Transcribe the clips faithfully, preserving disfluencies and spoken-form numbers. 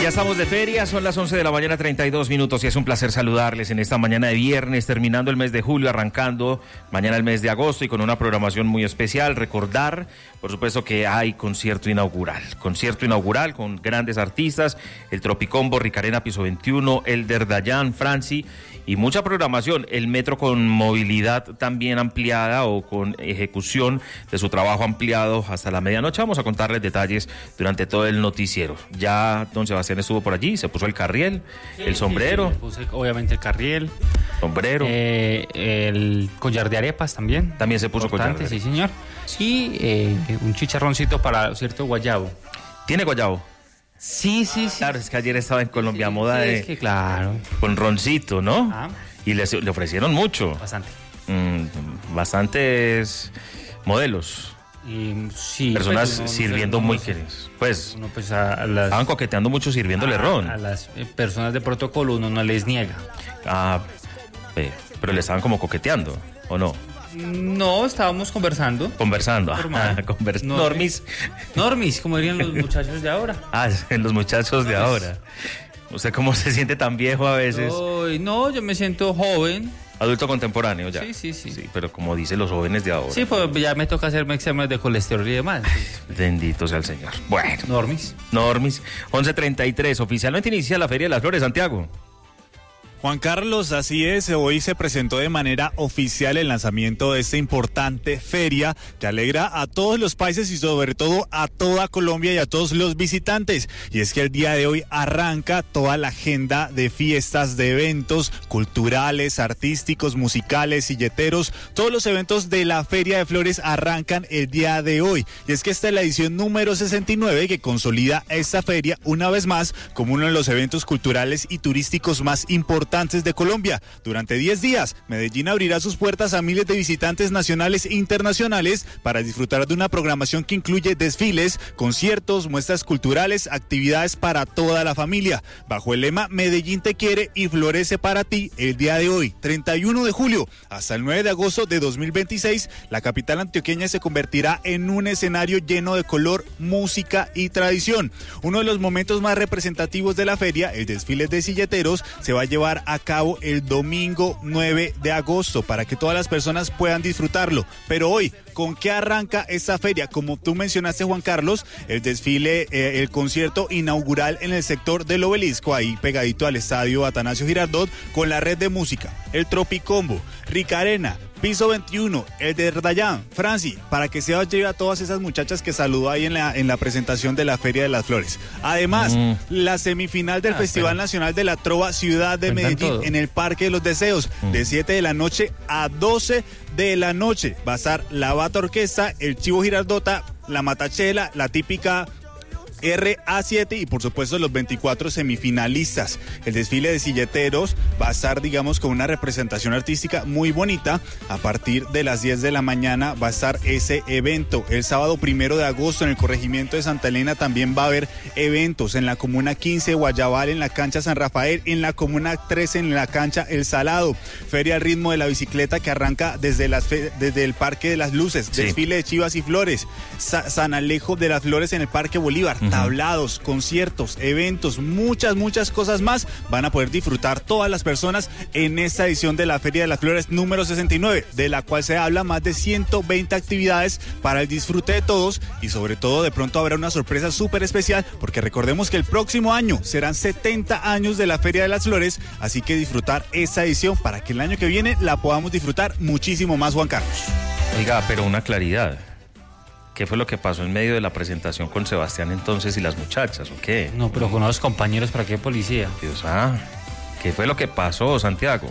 ya estamos de feria, son las once de la mañana, treinta y dos minutos, y es un placer saludarles en esta mañana de viernes, terminando el mes de julio, arrancando mañana el mes de agosto y con una programación muy especial. Recordar, por supuesto, que hay concierto inaugural, concierto inaugural con grandes artistas, el Tropicombo, Ricarena, Piso veintiuno, Elder Dayan, Franci, y mucha programación. El metro con movilidad también ampliada o con ejecución de su trabajo ampliado hasta la medianoche. Vamos a contarles detalles durante todo el noticiero. Ya don Sebastián estuvo por allí, se puso el carriel, sí, el sombrero. Sí, sí, puse obviamente el carriel. Sombrero. Eh, el collar de arepas también. También se puso collar de arepas. Sí, señor. Y eh, un chicharroncito para cierto guayabo. ¿Tiene guayabo? Sí, sí, sí. Claro, es que ayer estaba en Colombia sí, Moda sí, de... Es que claro. Con roncito, ¿no? Ah. Y le, le ofrecieron mucho. Bastante. Mm, bastantes modelos. Y, sí, personas pues uno, sirviendo uno, muy uno, queridos. Pues, uno, pues a, a las, estaban coqueteando mucho sirviéndole a, ron. A las eh, personas de protocolo uno no les niega. Ah, eh, pero le estaban como coqueteando, ¿o no? No, estábamos conversando. Conversando. Ah, convers no, Normis. Normis, como dirían los muchachos de ahora. Ah, los muchachos de ahora. ¿Usted cómo se siente tan viejo a veces? No, no, yo me siento joven. Adulto contemporáneo ya. Sí, sí, sí. Sí, pero como dicen los jóvenes de ahora. Sí, pues ya me toca hacerme exámenes de colesterol y demás. Bendito sea el Señor. Bueno. Normis. Normis. once treinta y tres. Oficialmente inicia la Feria de las Flores, Santiago. Juan Carlos, así es, hoy se presentó de manera oficial el lanzamiento de esta importante feria que alegra a todos los países y sobre todo a toda Colombia y a todos los visitantes. Y es que el día de hoy arranca toda la agenda de fiestas, de eventos culturales, artísticos, musicales, silleteros. Todos los eventos de la Feria de Flores arrancan el día de hoy. Y es que esta es la edición número sesenta y nueve que consolida esta feria una vez más como uno de los eventos culturales y turísticos más importantes de Colombia. Durante diez días, Medellín abrirá sus puertas a miles de visitantes nacionales e internacionales para disfrutar de una programación que incluye desfiles, conciertos, muestras culturales, actividades para toda la familia. Bajo el lema Medellín te quiere y florece para ti, el día de hoy, treinta y uno de julio, hasta el nueve de agosto de dos mil veintiséis, la capital antioqueña se convertirá en un escenario lleno de color, música y tradición. Uno de los momentos más representativos de la feria, el desfile de silleteros, se va a llevar a cabo el domingo nueve de agosto para que todas las personas puedan disfrutarlo. Pero hoy, ¿con qué arranca esta feria? Como tú mencionaste, Juan Carlos, el desfile, eh, el concierto inaugural en el sector del Obelisco, ahí pegadito al estadio Atanasio Girardot, con la red de música, el Tropicombo, Ricarena, Piso veintiuno, Elder Dayan, Franci, para que se lleve a todas esas muchachas que saludó ahí en la, en la presentación de la Feria de las Flores. Además, mm. la semifinal del ah, Festival pero... Nacional de la Trova Ciudad de Medellín todo. En el Parque de los Deseos, mm. de siete de la noche a doce de la noche. Va a estar la Bata Orquesta, el Chivo Girardota, la Matachela, la típica R A siete y por supuesto los veinticuatro semifinalistas. El desfile de silleteros va a estar, digamos, con una representación artística muy bonita. A partir de las diez de la mañana va a estar ese evento. El sábado primero de agosto en el corregimiento de Santa Elena también va a haber eventos en la comuna quince Guayabal, en la cancha San Rafael, en la comuna trece en la cancha El Salado. Feria al ritmo de la bicicleta que arranca desde, las fe- desde el Parque de las Luces. Sí. Desfile de chivas y flores. Sa- San Alejo de las Flores en el Parque Bolívar. Uh-huh. Tablados, conciertos, eventos, muchas, muchas cosas más van a poder disfrutar todas las personas en esta edición de la Feria de las Flores número sesenta y nueve, de la cual se habla más de ciento veinte actividades para el disfrute de todos y sobre todo de pronto habrá una sorpresa súper especial porque recordemos que el próximo año serán setenta años de la Feria de las Flores, así que disfrutar esa edición para que el año que viene la podamos disfrutar muchísimo más, Juan Carlos. Oiga, pero una claridad. ¿Qué fue lo que pasó en medio de la presentación con Sebastián entonces y las muchachas, o qué? No, pero con los compañeros, ¿para qué policía? Dios, ah, ¿qué fue lo que pasó, Santiago?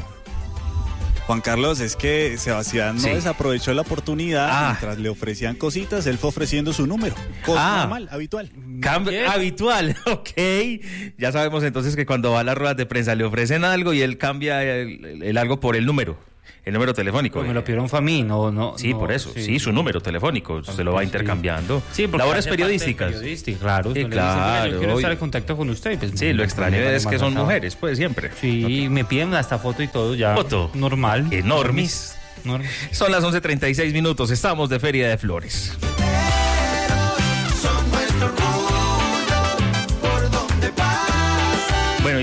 Juan Carlos, es que Sebastián no sí. desaprovechó la oportunidad. Ah. Mientras le ofrecían cositas, él fue ofreciendo su número. Cosa ah. normal, habitual. Cam- habitual, ok. Ya sabemos entonces que cuando va a las ruedas de prensa le ofrecen algo y él cambia el, el, el algo por el número. El número telefónico. Pues me lo pidieron fue a mí, no, no. Sí, no, por eso, sí, sí, su número telefónico, okay, se lo va sí. intercambiando. Sí, labores periodísticas. Periodística, claro. Sí, claro. Dicen, yo quiero estar en contacto con usted. Pues, sí, lo extraño es que son mujeres, pues siempre. Sí, okay. Me piden hasta foto y todo ya. Foto. Normal. Enormis. Normis. Son las once treinta y seis minutos, estamos de Feria de Flores. Son nuestro orgullo, por donde va.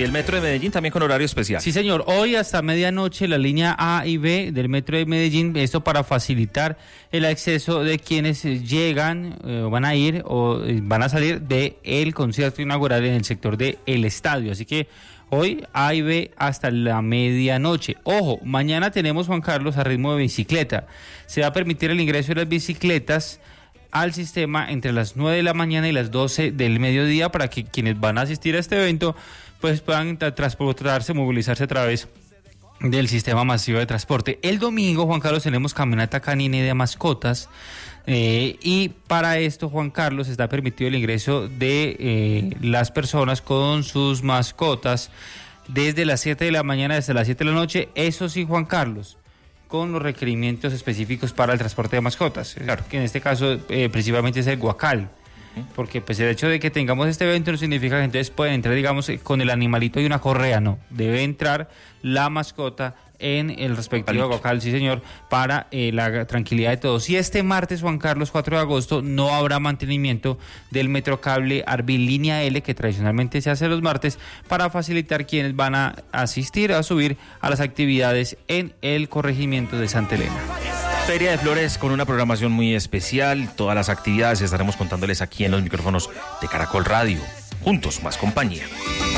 y el metro de Medellín también con horario especial. Sí, señor. Hoy hasta medianoche la línea A y B del metro de Medellín, esto para facilitar el acceso de quienes llegan, eh, van a ir o eh, van a salir del concierto inaugural en el sector del estadio. Así que hoy A y B hasta la medianoche. Ojo, mañana tenemos, Juan Carlos, a ritmo de bicicleta. Se va a permitir el ingreso de las bicicletas al sistema entre las nueve de la mañana y las doce del mediodía para que quienes van a asistir a este evento pues puedan tra- transportarse, movilizarse a través del sistema masivo de transporte. El domingo, Juan Carlos, tenemos caminata canina y de mascotas eh, y para esto, Juan Carlos, está permitido el ingreso de eh, las personas con sus mascotas desde las siete de la mañana hasta las siete de la noche. Eso sí, Juan Carlos, con los requerimientos específicos para el transporte de mascotas, claro, que en este caso eh, principalmente es el guacal, porque pues el hecho de que tengamos este evento no significa que entonces pueden entrar, digamos, con el animalito y una correa, no, debe entrar la mascota en el respectivo guacal, sí señor, para eh, la tranquilidad de todos. Y este martes, Juan Carlos, cuatro de agosto, no habrá mantenimiento del Metrocable Arbil Línea L, que tradicionalmente se hace los martes, para facilitar quienes van a asistir a subir a las actividades en el corregimiento de Santa Elena. Feria de Flores con una programación muy especial, todas las actividades estaremos contándoles aquí en los micrófonos de Caracol Radio. Juntos, más compañía.